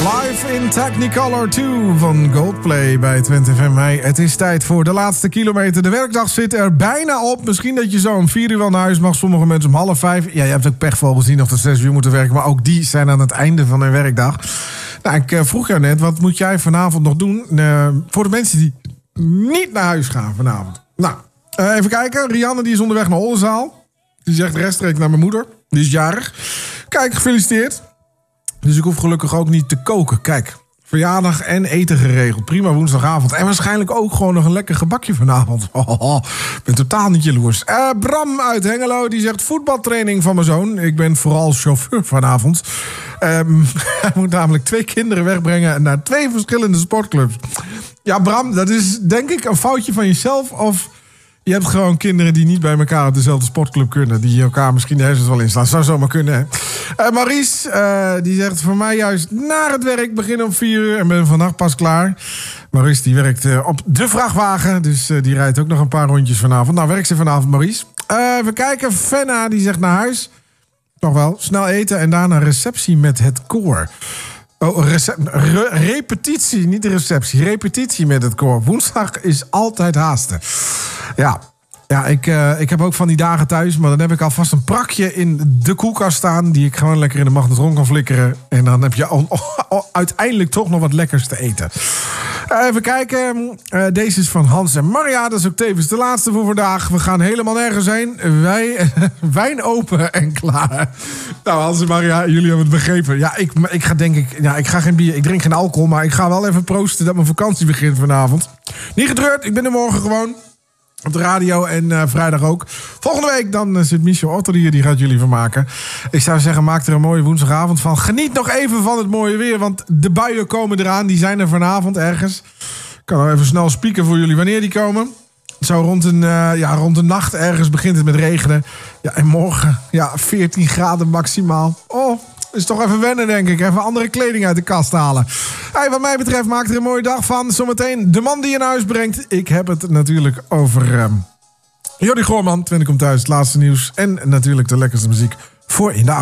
Live in Technicolor 2 van Goldplay bij 20FM. Het is tijd voor de laatste kilometer. De werkdag zit er bijna op. Misschien dat je zo om 4 uur wel naar huis mag. Sommige mensen om 4:30. Ja, je hebt ook pechvogels die nog tot 6 uur moeten werken. Maar ook die zijn aan het einde van hun werkdag. Nou, ik vroeg jou net, wat moet jij vanavond nog doen? Voor de mensen die niet naar huis gaan vanavond. Nou, even kijken. Rianne die is onderweg naar Oldenzaal. Die zegt rechtstreeks naar mijn moeder. Die is jarig. Kijk, gefeliciteerd. Dus ik hoef gelukkig ook niet te koken. Kijk, verjaardag en eten geregeld. Prima woensdagavond. En waarschijnlijk ook gewoon nog een lekker gebakje vanavond. Ik ben totaal niet jaloers. Bram uit Hengelo, die zegt voetbaltraining van mijn zoon. Ik ben vooral chauffeur vanavond. Hij moet namelijk 2 kinderen wegbrengen naar 2 verschillende sportclubs. Ja, Bram, dat is denk ik een foutje van jezelf. Of je hebt gewoon kinderen die niet bij elkaar op dezelfde sportclub kunnen. Die elkaar misschien de hersens wel inslaan. Zou zomaar kunnen, hè. Maries, die zegt voor mij juist naar het werk. Begin om 4 uur en ben vannacht pas klaar. Maries, die werkt op de vrachtwagen. Dus die rijdt ook nog een paar rondjes vanavond. Nou, werkt ze vanavond, Maries. Even kijken. Fenna, die zegt naar huis. Nog wel. Snel eten en daarna receptie met het koor. Oh, repetitie, niet de receptie. Repetitie met het koor. Woensdag is altijd haasten. Ja, ik heb ook van die dagen thuis, maar dan heb ik alvast een prakje in de koelkast staan die ik gewoon lekker in de magnetron kan flikkeren. En dan heb je uiteindelijk toch nog wat lekkers te eten. Even kijken. Deze is van Hans en Maria. Dat is ook tevens de laatste voor vandaag. We gaan helemaal nergens heen. Wijn open en klaar. Nou, Hans en Maria, jullie hebben het begrepen. Ja, ik ga denk ik... Ja, ik ga geen bier, ik drink geen alcohol, maar ik ga wel even proosten dat mijn vakantie begint vanavond. Niet getreurd, ik ben er morgen gewoon. Op de radio en vrijdag ook. Volgende week dan zit Michel Otter hier. Die gaat jullie vermaken. Ik zou zeggen, maak er een mooie woensdagavond van. Geniet nog even van het mooie weer. Want de buien komen eraan. Die zijn er vanavond ergens. Ik kan nog even snel spieken voor jullie wanneer die komen. Zo rond de nacht ergens begint het met regenen. Ja, en morgen 14 graden maximaal. Oh, is toch even wennen, denk ik. Even andere kleding uit de kast halen. Hey, wat mij betreft, maak er een mooie dag van. Zometeen de man die je naar huis brengt. Ik heb het natuurlijk over Jordi Goorman. 20 komt thuis, het laatste nieuws. En natuurlijk de lekkerste muziek voor in de auto.